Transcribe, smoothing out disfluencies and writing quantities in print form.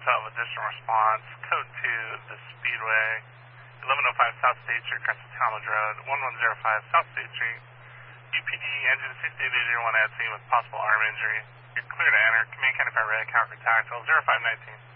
12, additional response, code 2, the Speedway, 1105 South State Street, crest of Talmadge Road, 1105 South State Street, UPD, engine 6801 at scene with possible arm injury. You're clear to enter. Command County Fire Red, Calgary Tactical, 0519.